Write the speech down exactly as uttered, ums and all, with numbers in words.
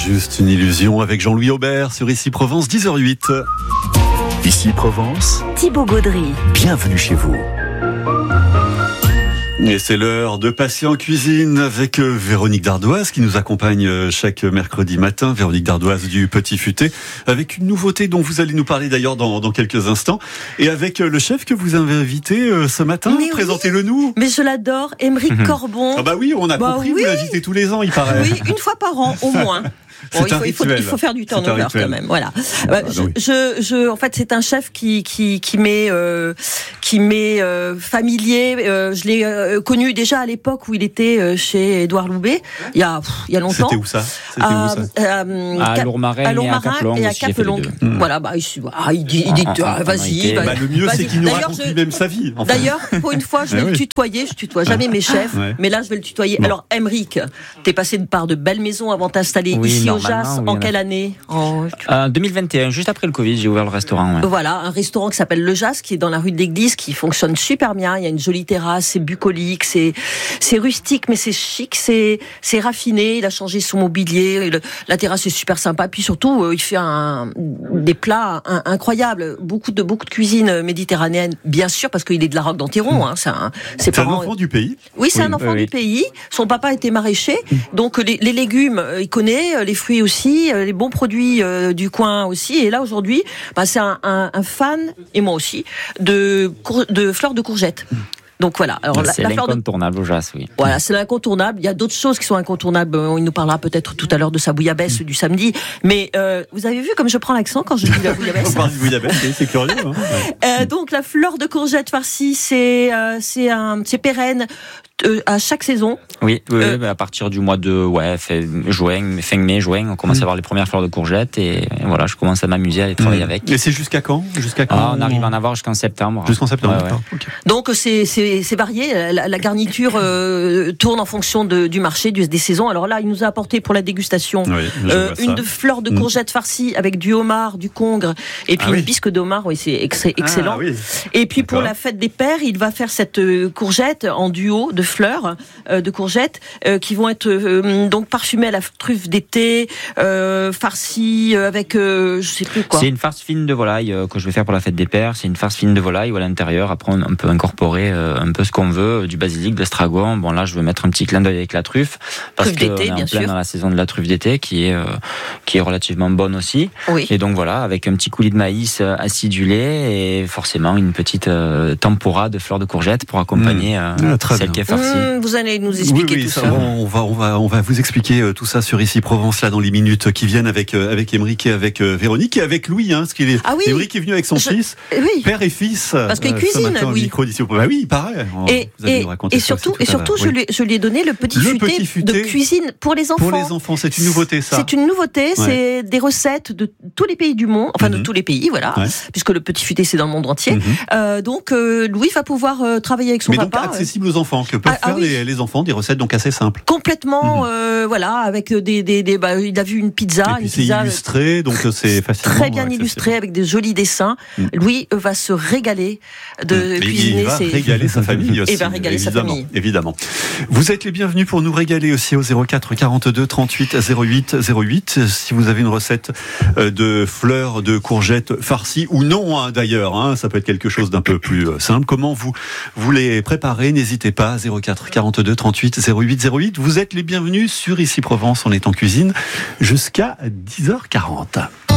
Juste une illusion avec Jean-Louis Aubert sur Ici Provence, dix heures huit. Ici Provence, Thibaut Gaudry. Bienvenue chez vous. Et c'est l'heure de passer en cuisine avec Véronique Dardoise qui nous accompagne chaque mercredi matin. Véronique Dardoise du Petit Futé, avec une nouveauté dont vous allez nous parler d'ailleurs dans, dans quelques instants. Et avec le chef que vous avez invité ce matin, Mais présentez-le oui, nous. Mais je l'adore, Émeric Corbon. Ah bah oui, on a bah compris, oui. vous l'invitez tous les ans, il paraît. Oui, une fois par an au moins. Bon, il, faut, il, faut, il faut faire du turnover quand même, voilà. Ah, je, oui. je, je, en fait, c'est un chef qui qui qui m'est euh, qui m'est euh, familier. Euh, je l'ai euh, connu déjà à l'époque où il était euh, chez Édouard Loubet, il y a pff, il y a longtemps. C'était où ça C'était à, où ça euh, À Lourmarin et à Capelongue. Et à Capelongue. Mmh. Voilà, bah il, ah, il dit, il dit ah, ah, vas-y. Bah, le mieux, c'est qu'il nous raconte je, lui-même sa vie. Enfin. D'ailleurs, pour une fois, je vais le oui. tutoyer. Je tutoie jamais mes chefs, ouais. mais là, je vais le tutoyer. Bon. Alors, Émeric, t'es passé par de belles maisons avant de t'installer oui, ici au Jas. Oui, en quelle année? En euh, deux mille vingt et un, juste après le Covid, j'ai ouvert le restaurant. Ouais. Voilà, un restaurant qui s'appelle Le Jas, qui est dans la rue de l'Église, qui fonctionne super bien. Il y a une jolie terrasse, c'est bucolique, c'est c'est rustique, mais c'est chic, c'est c'est raffiné. Il a changé son mobilier, le, la terrasse est super sympa. Puis surtout, euh, il fait un, des plats un, incroyables, beaucoup de beaucoup de cuisine méditerranéenne, bien sûr, parce qu'il est de la Roque d'Antiron. Hein, c'est un, c'est parents, un enfant du pays. Oui, c'est oui, un enfant oui. du pays. Son papa était maraîcher, donc les, les légumes, il connaît, les fruits aussi, les bons produits euh, du coin aussi. Et là aujourd'hui, bah, c'est un, un, un fan, et moi aussi, de, de fleurs de courgettes. Donc voilà. Alors, c'est la, la l'incontournable de... au Jas, oui. Voilà, c'est l'incontournable. Il y a d'autres choses qui sont incontournables. Il nous parlera peut-être tout à l'heure de sa bouillabaisse mmh. du samedi. Mais euh, vous avez vu comme je prends l'accent quand je dis la bouillabaisse. On parle de bouillabaisse, c'est curieux. Hein. euh, donc la fleur de courgette farcie, c'est euh, c'est un c'est pérenne. Euh, à chaque saison. Oui, oui, euh, oui, à partir du mois de ouais, juin, fin mai, juin, on commence mmh. à avoir les premières fleurs de courgettes et, et voilà, je commence à m'amuser à les travailler mmh. avec. Et c'est jusqu'à quand, jusqu'à quand ah, on arrive à en avoir jusqu'en septembre. Jusqu'en septembre. Ouais, ouais. Okay. Donc c'est c'est c'est varié. La, la garniture euh, tourne en fonction de, du marché, du, des saisons. Alors là, il nous a apporté pour la dégustation oui, euh, une de fleur de courgette mmh. farcie avec du homard, du congre et puis ah, une oui. bisque de homard. Oui, c'est ex- excellent. Ah, oui. Et puis D'accord. pour la fête des pères, il va faire cette euh, courgette en duo de fleurs euh, de courgettes euh, qui vont être euh, donc parfumées à la truffe d'été, euh, farcies euh, avec euh, je sais plus quoi. C'est une farce fine de volaille euh, que je vais faire pour la fête des pères. C'est une farce fine de volaille où à l'intérieur, après on, on peut incorporer euh, un peu ce qu'on veut, du basilic, de l'estragon. Bon là, je vais mettre un petit clin d'œil avec la truffe parce qu'on est en plein sûr. dans la saison de la truffe d'été qui est euh, qui est relativement bonne aussi. Oui. Et donc voilà, avec un petit coulis de maïs acidulé et forcément une petite euh, tempura de fleurs de courgettes pour accompagner euh, mmh. ah, celle bien. qui est farcie. Mmh, vous allez nous expliquer oui, oui, tout ça. ça. Bon, on va, on va, on va vous expliquer tout ça sur Ici Provence là dans les minutes qui viennent avec avec Émeric et avec Véronique et avec Louis, hein, parce qu'il est. Ah oui. Émeric est venu avec son Je... fils, oui. père et fils. Parce qu'il euh, cuisine, oui. Micro d'ici. Bah oui, il paraît. Et, et, et surtout, et surtout, je, oui. lui, je lui ai donné le petit, le futé petit futé de cuisine pour les enfants. Pour les enfants, c'est une nouveauté ça. C'est une nouveauté, ouais. c'est des recettes de tous les pays du monde, enfin mm-hmm. de tous les pays, voilà, ouais. puisque le petit futé c'est dans le monde entier. Mm-hmm. Euh, donc euh, Louis va pouvoir euh, travailler avec son Mais papa. Mais donc accessible aux enfants, que peuvent ah, faire ah, oui. les, les enfants, des recettes donc assez simples. Complètement, mm-hmm. euh, voilà, avec des, des, des bah, il a vu une pizza, et puis une c'est pizza illustré, donc c'est facilement très bien illustré avec des jolis dessins. Mm. Louis va se régaler de mm. cuisiner. Il va ses... régaler sa famille aussi. Et va régaler évidemment, sa famille. Évidemment. Vous êtes les bienvenus pour nous régaler aussi au zéro quatre quarante-deux trente-huit zéro huit zéro huit. Si vous avez une recette de fleurs de courgettes farcies ou non, hein, d'ailleurs, hein, ça peut être quelque chose d'un peu plus simple. Comment vous vous les préparez? N'hésitez pas. zéro quatre quarante-deux trente-huit zéro huit zéro huit. Vous êtes les bienvenus sur Ici Provence. On est en cuisine jusqu'à dix heures quarante.